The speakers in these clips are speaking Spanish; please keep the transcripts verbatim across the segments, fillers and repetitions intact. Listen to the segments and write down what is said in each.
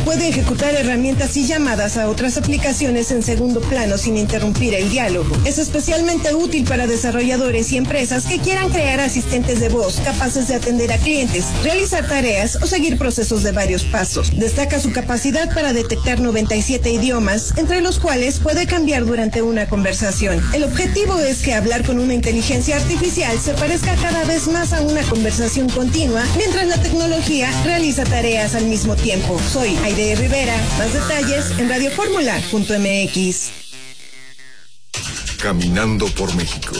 puede ejecutar herramientas y llamadas a otras aplicaciones en segundo plano sin interrumpir el diálogo. Es especialmente útil para desarrolladores y empresas que quieran crear asistentes de voz capaces de atender a clientes, realizar tareas o seguir procesos de varios pasos. Destaca su capacidad para detectar noventa y siete idiomas, entre los cuales puede cambiar durante una conversación. El objetivo es que hablar con una inteligencia artificial se parezca cada vez más a una conversación continua, mientras la tecnología realiza tareas al mismo tiempo. Soy Aide Rivera. Más detalles en radio fórmula punto m x. Caminando por México.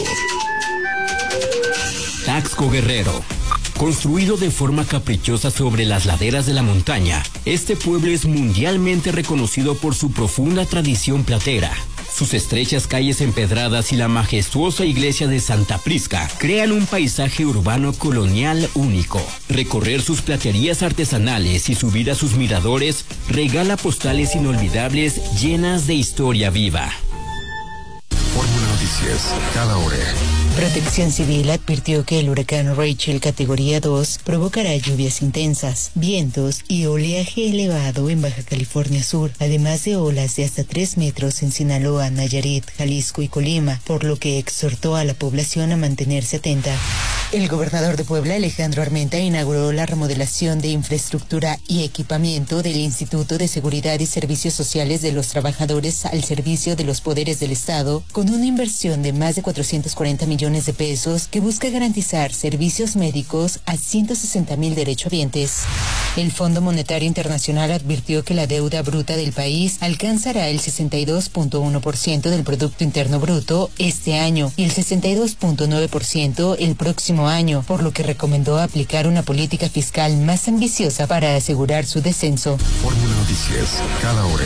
Taxco Guerrero. Construido de forma caprichosa sobre las laderas de la montaña, este pueblo es mundialmente reconocido por su profunda tradición platera. Sus estrechas calles empedradas y la majestuosa iglesia de Santa Prisca crean un paisaje urbano colonial único. Recorrer sus platerías artesanales y subir a sus miradores regala postales inolvidables llenas de historia viva. Fórmula Noticias, cada hora. Protección Civil advirtió que el huracán Rachel categoría dos provocará lluvias intensas, vientos y oleaje elevado en Baja California Sur, además de olas de hasta tres metros en Sinaloa, Nayarit, Jalisco y Colima, por lo que exhortó a la población a mantenerse atenta. El gobernador de Puebla, Alejandro Armenta, inauguró la remodelación de infraestructura y equipamiento del Instituto de Seguridad y Servicios Sociales de los Trabajadores al servicio de los poderes del Estado, con una inversión de más de cuatrocientos cuarenta millones de pesos que busca garantizar servicios médicos a ciento sesenta mil derechohabientes. El Fondo Monetario Internacional advirtió que la deuda bruta del país alcanzará el sesenta y dos punto uno por ciento del Producto Interno Bruto este año y el sesenta y dos punto nueve por ciento el próximo año, por lo que recomendó aplicar una política fiscal más ambiciosa para asegurar su descenso. Fórmula Noticias, cada hora.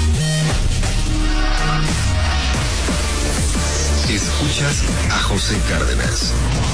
Escuchas a José Cárdenas.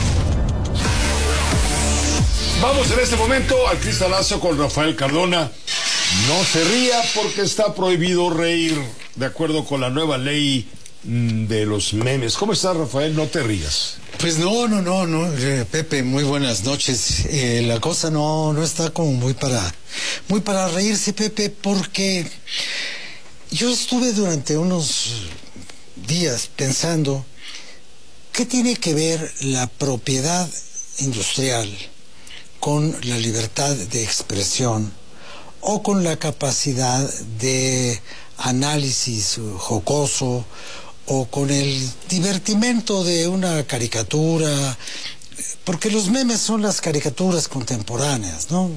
Vamos en este momento al cristalazo con Rafael Cardona. No se ría porque está prohibido reír, de acuerdo con la nueva ley de los memes. ¿Cómo estás, Rafael? No te rías. Pues no, no, no, no, eh, Pepe, muy buenas noches. Eh, la cosa no, no está como muy para, muy para reírse, Pepe, porque yo estuve durante unos días pensando qué tiene que ver la propiedad industrial con la libertad de expresión o con la capacidad de análisis jocoso o con el divertimento de una caricatura, porque los memes son las caricaturas contemporáneas, ¿no?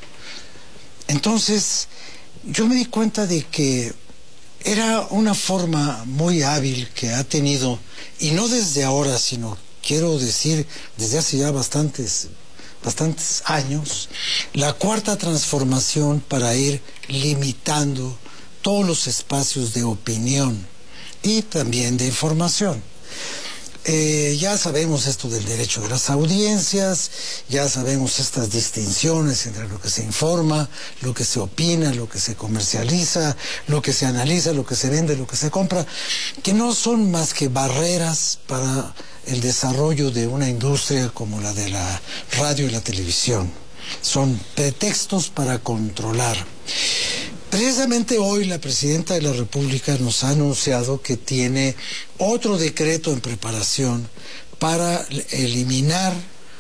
Entonces, yo me di cuenta de que era una forma muy hábil que ha tenido, y no desde ahora, sino quiero decir desde hace ya bastantes, bastantes años, la cuarta transformación para ir limitando todos los espacios de opinión y también de información. Eh, ya sabemos esto del derecho de las audiencias, ya sabemos estas distinciones entre lo que se informa, lo que se opina, lo que se comercializa, lo que se analiza, lo que se vende, lo que se compra, que no son más que barreras para el desarrollo de una industria como la de la radio y la televisión. Son pretextos para controlar. Precisamente hoy la Presidenta de la República nos ha anunciado que tiene otro decreto en preparación para eliminar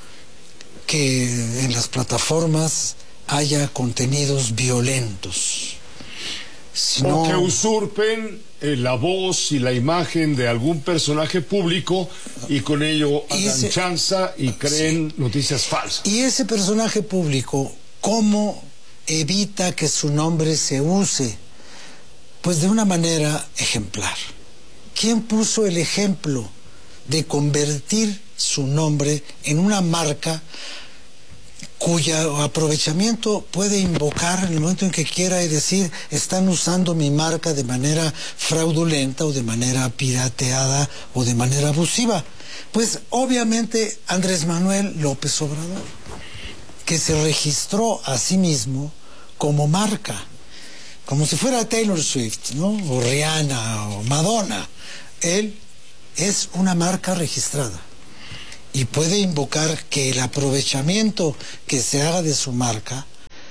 que en las plataformas haya contenidos violentos. Si o no, que usurpen eh, la voz y la imagen de algún personaje público y con ello hagan ese, chanza y creen sí. noticias falsas. Y ese personaje público, ¿cómo evita que su nombre se use? Pues de una manera ejemplar. ¿Quién puso el ejemplo de convertir su nombre en una marca cuyo aprovechamiento puede invocar en el momento en que quiera y decir, están usando mi marca de manera fraudulenta o de manera pirateada o de manera abusiva? Pues obviamente Andrés Manuel López Obrador, que se registró a sí mismo como marca, como si fuera Taylor Swift, ¿no? O Rihanna o Madonna. Él es una marca registrada y puede invocar que el aprovechamiento que se haga de su marca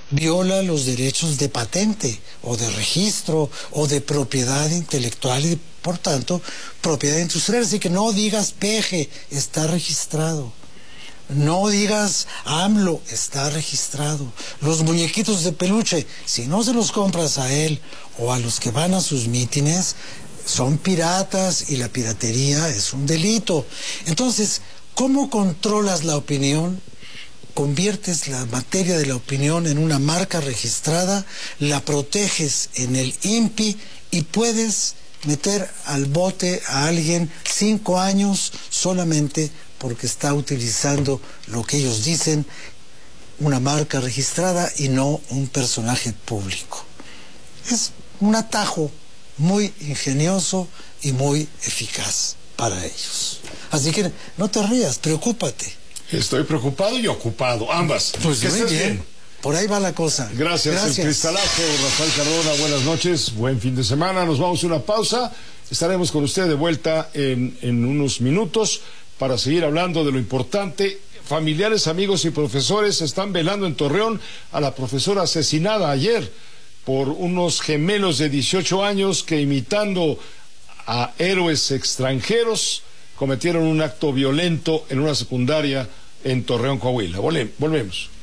viola los derechos de patente o de registro o de propiedad intelectual y por tanto propiedad industrial. Así que no digas peje, está registrado. No digas AMLO, está registrado. Los muñequitos de peluche, si no se los compras a él o a los que van a sus mítines, son piratas y la piratería es un delito. Entonces, ¿cómo controlas la opinión? Conviertes la materia de la opinión en una marca registrada, la proteges en el I N P I y puedes meter al bote a alguien cinco años solamente porque está utilizando lo que ellos dicen, una marca registrada y no un personaje público. Es un atajo muy ingenioso y muy eficaz para ellos. Así que no te rías, preocúpate. Estoy preocupado y ocupado, ambas. Pues que muy estés bien. bien. Por ahí va la cosa. Gracias, Gracias. el cristalazo, Rafael Cardona, buenas noches, buen fin de semana, nos vamos a una pausa, estaremos con usted de vuelta en, en unos minutos para seguir hablando de lo importante. Familiares, amigos y profesores están velando en Torreón a la profesora asesinada ayer por unos gemelos de dieciocho años que, imitando a héroes extranjeros, cometieron un acto violento en una secundaria en Torreón, Coahuila. Volvemos.